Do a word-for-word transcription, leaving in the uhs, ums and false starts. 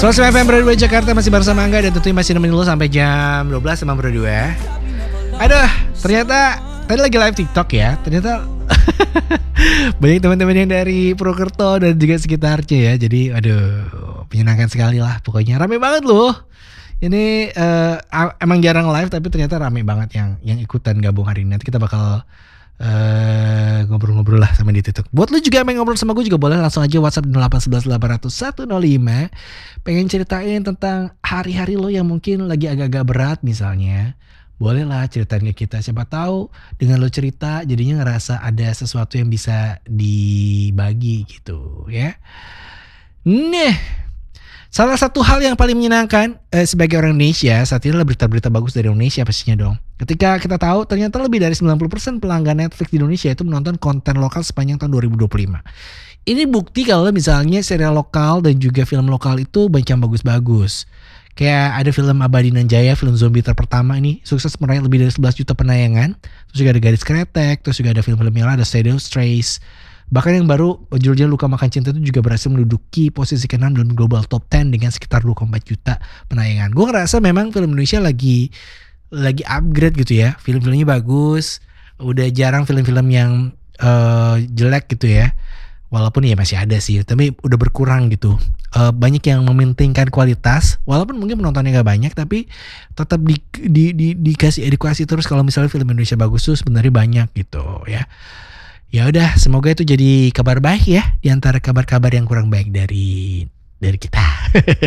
seratus sembilan F M Berdua Jakarta masih bersama Angga dan tentunya masih nemenin lo sampai jam dua belas sama Berdua. Aduh, ternyata tadi lagi live TikTok ya. Ternyata banyak teman-teman yang dari Purwokerto dan juga sekitarnya ya. Jadi aduh, menyenangkan sekali lah. Pokoknya rame banget loh. Ini uh, emang jarang live tapi ternyata rame banget yang yang ikutan gabung hari ini. Nanti kita bakal Uh, ngobrol-ngobrol lah sama di TikTok. Buat lu juga yang ngobrol sama gue juga boleh langsung aja WhatsApp nol delapan satu satu delapan nol nol satu nol lima. Pengen ceritain tentang hari-hari lo yang mungkin lagi agak-agak berat misalnya. Boleh lah ceritain ke kita. Siapa tahu dengan lo cerita jadinya ngerasa ada sesuatu yang bisa dibagi gitu ya. Nih, salah satu hal yang paling menyenangkan eh, sebagai orang Indonesia saat ini adalah berita-berita bagus dari Indonesia pastinya dong. Ketika kita tahu ternyata lebih dari sembilan puluh persen pelanggan Netflix di Indonesia itu menonton konten lokal sepanjang tahun dua ribu dua puluh lima. Ini bukti kalau misalnya serial lokal dan juga film lokal itu banyak yang bagus-bagus. Kayak ada film Abadi Nan Jaya, film zombie terpertama ini sukses meraih lebih dari sebelas juta penayangan. Terus juga ada Garis Kretek, terus juga ada film-film yang lain, ada Shadow Strays. Bahkan yang baru judulnya Luka Makan Cinta itu juga berhasil menduduki posisi keenam dalam global top sepuluh dengan sekitar dua koma empat juta penayangan. Gue ngerasa memang film Indonesia lagi lagi upgrade gitu ya. Film-filmnya bagus. Udah jarang film-film yang uh, jelek gitu ya. Walaupun ya masih ada sih, tapi udah berkurang gitu. Uh, banyak yang mementingkan kualitas, walaupun mungkin penontonnya gak banyak, tapi tetap di, di, di, dikasih edukasi terus kalau misalnya film Indonesia bagus tuh sebenarnya banyak gitu ya. Ya udah, semoga itu jadi kabar baik ya di antara kabar-kabar yang kurang baik dari dari kita.